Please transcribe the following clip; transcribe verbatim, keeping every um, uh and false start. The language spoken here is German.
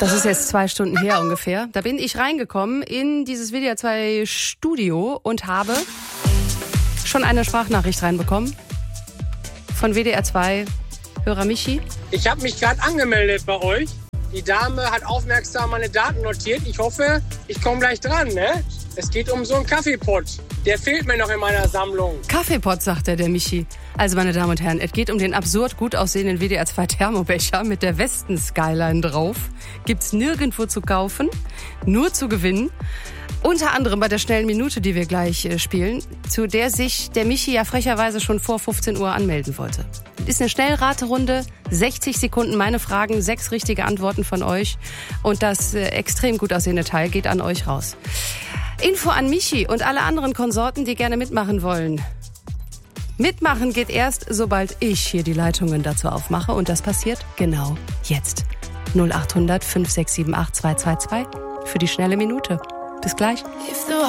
Das ist jetzt zwei Stunden her ungefähr. Da bin ich reingekommen in dieses W D R zwei Studio und habe schon eine Sprachnachricht reinbekommen von W D R zwei Hörer Michi. Ich habe mich gerade angemeldet bei euch. Die Dame hat aufmerksam meine Daten notiert. Ich hoffe, ich komme gleich dran, ne? Es geht um so einen Kaffeepott. Der fehlt mir noch in meiner Sammlung. Kaffeepott, sagt er, der Michi. Also, meine Damen und Herren, es geht um den absurd gut aussehenden W D R zwei Thermobecher mit der Westen-Skyline drauf. Gibt's nirgendwo zu kaufen, nur zu gewinnen. Unter anderem bei der schnellen Minute, die wir gleich äh, spielen, zu der sich der Michi ja frecherweise schon vor fünfzehn Uhr anmelden wollte. Ist eine Schnellraterunde, sechzig Sekunden meine Fragen, sechs richtige Antworten von euch. Und das äh, extrem gut aussehende Teil geht an euch raus. Info an Michi und alle anderen Konsorten, die gerne mitmachen wollen. Mitmachen geht erst, sobald ich hier die Leitungen dazu aufmache. Und das passiert genau jetzt. null acht hundert fünf sechs sieben acht zwei zwei zwei für die schnelle Minute. Bis gleich.